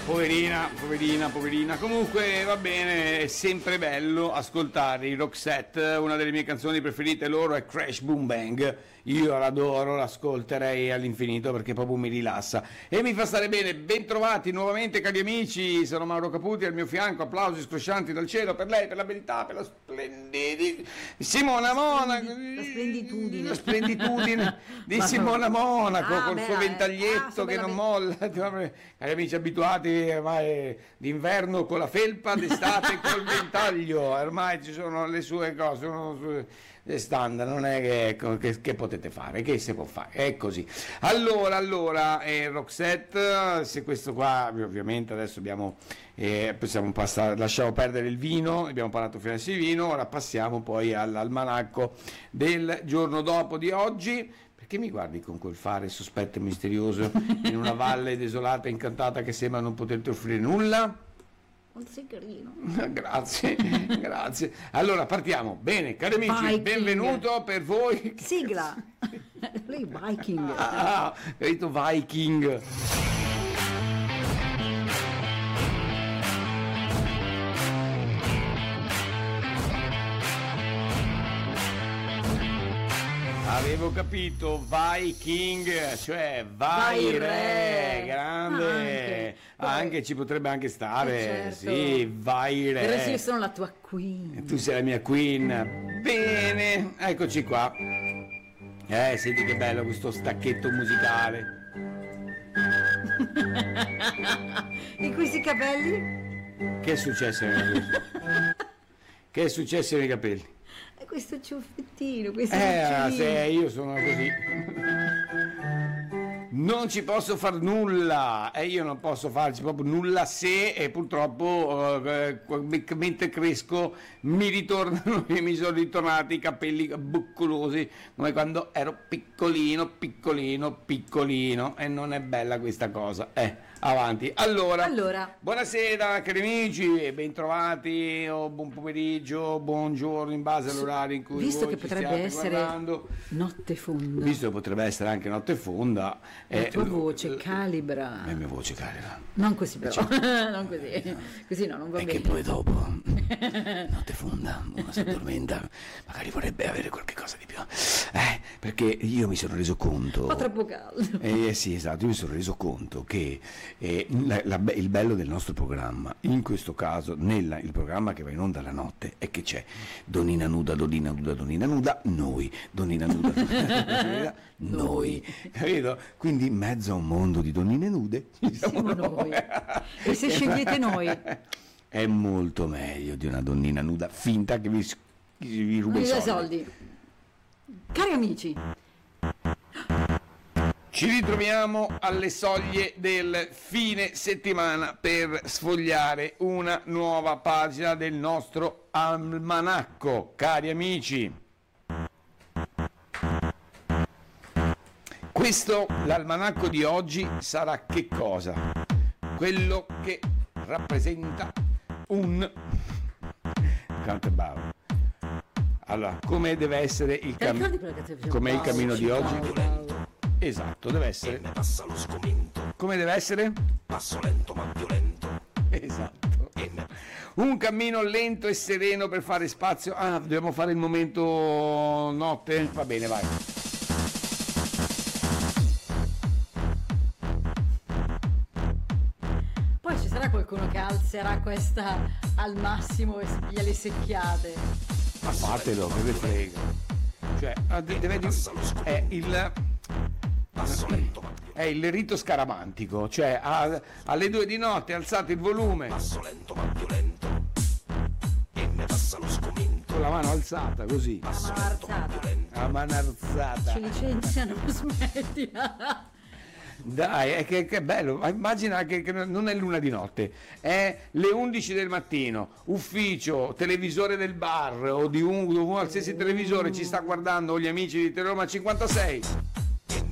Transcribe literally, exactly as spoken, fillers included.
Poverina, poverina, poverina. Comunque va bene, è sempre bello ascoltare i Roxette. Una delle mie canzoni preferite loro è Crash Boom Bang. Io l'adoro, l'ascolterei all'infinito perché proprio mi rilassa e mi fa stare bene. Bentrovati nuovamente cari amici, sono Mauro Caputi, al mio fianco applausi scroscianti dal cielo per lei, per la beltà, per la splendidità Simona Monaco, la splenditudine, la splenditudine di Simona Monaco ah, col beh, suo ventaglietto ah, che non beh. molla. Cari amici abituati ormai d'inverno con la felpa, d'estate col ventaglio, ormai ci sono le sue cose, sono sue standard, non è che, che, che potete fare, che si può fare, è così. Allora, allora, eh, Roxette, se questo qua, ovviamente adesso abbiamo, eh, possiamo passare, lasciamo perdere il vino, abbiamo parlato fino adesso di vino, ora passiamo poi all'almanacco del giorno dopo di oggi. Perché mi guardi con quel fare sospetto e misterioso in una valle desolata e incantata che sembra non poterti offrire nulla? Non sei carino. Grazie, grazie. Allora partiamo. Bene, cari amici, Viking. benvenuto per voi. Sigla. Lei Viking. Ah, capito, Viking. Avevo capito, Viking, cioè vai, Vai re, re. grande, Anche. anche ci potrebbe anche stare, Eh, certo. sì, vai re. Adesso io sono la tua queen. Tu sei la mia queen. Bene, eccoci qua. Eh, senti che bello questo stacchetto musicale. E questi capelli? Che è successo nei capelli? Che è successo nei capelli? E questo ciuffettino, questo Eh, cucciolino. se io sono così. Non ci posso far nulla e io non posso farci proprio nulla se e purtroppo eh, mentre cresco mi ritornano e mi sono ritornati i capelli buccolosi come quando ero piccolino, piccolino, piccolino e non è bella questa cosa. Eh, avanti. Allora, Allora. buonasera cari amici, bentrovati o buon pomeriggio, buongiorno in base all'orario in cui Visto voi che ci potrebbe stiate essere guardando. notte fonda, Visto che potrebbe essere anche notte fonda, la eh, tua lo- voce calibra. la mia voce calibra. Non così però, non così. Così no, non va E bene. che poi dopo, notte fonda, uno si addormenta, magari vorrebbe avere qualche cosa di più. Eh, perché io mi sono reso conto. Fa troppo caldo. Eh sì, esatto, io mi sono reso conto che eh, la- la be- il bello del nostro programma, in questo caso, nella, il programma che va in onda la notte, è che c'è Donina nuda, Donina nuda, Donina nuda, noi, Donina nuda, Donina nuda, noi, capito? Quindi in mezzo a un mondo di donnine nude ci siamo Siamo noi. E se scegliete noi, è molto meglio di una donnina nuda finta che vi, vi ruba non i gli dai soldi. soldi. Cari amici, Ci ritroviamo alle soglie del fine settimana per sfogliare una nuova pagina del nostro almanacco, cari amici. Questo, l'almanacco di oggi, sarà che cosa? Quello che rappresenta un... Quanto è bravo. Allora, come deve essere il ti ricordi cammino? quella che ti faceva Com'è il Paolo, cammino di oggi? Paolo, Paolo? Esatto, deve essere. Ne passa lo sgomento, Come deve essere? passo lento ma violento. Esatto. E ne Un cammino lento e sereno per fare spazio. Ah, dobbiamo fare il momento notte? Va bene, vai. Poi ci sarà qualcuno che alzerà questa al massimo e spia le secchiate. Ma fatelo, che ve frega. Cioè, ah, de- deve è il passo lento ma violento. è il rito scaramantico, cioè a- alle due di notte alzate il volume Passo lento ma violento. E ne passa lo sgomento, con la mano alzata così, passo mano lento ma alzata. violento. a mano alzata. Ci licenziano, smettila. Dai, è che, che bello, immagina che, che non è l'una di notte, è le undici del mattino, ufficio, televisore del bar o di un, di un qualsiasi televisore ci sta guardando, o gli amici di Teleroma cinquantasei.